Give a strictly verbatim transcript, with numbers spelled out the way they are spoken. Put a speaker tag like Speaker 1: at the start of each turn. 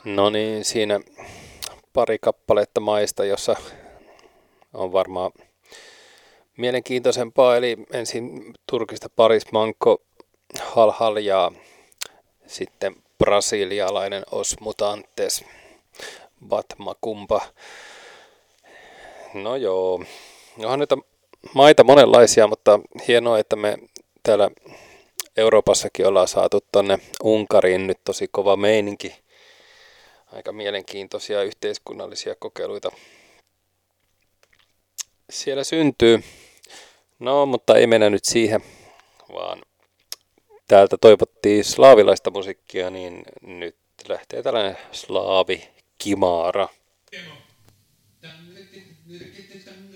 Speaker 1: No niin, siinä pari kappaletta maista, jossa on varmaan mielenkiintoisempaa. Eli ensin Turkista Paris Manko Hal Hal ja sitten brasilialainen Os Mutantes Batma Kumpa. No joo, onhan nyt maita monenlaisia, mutta hienoa, että me täällä Euroopassakin ollaan saatu tonne Unkariin nyt tosi kova meininki. Aika mielenkiintoisia yhteiskunnallisia kokeiluita siellä syntyy. No, mutta ei mennä nyt siihen, vaan täältä toivottiin slaavilaista musiikkia, niin nyt lähtee tällainen slaavi Kimara.
Speaker 2: Emo. Tän, tän, tän, tän, tän,